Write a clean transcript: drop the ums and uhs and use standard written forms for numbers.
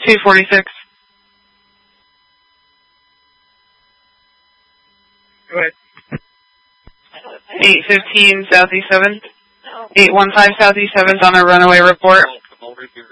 246. Go ahead. 815 Southeast 7. 815 Southeast 7's on a runaway report.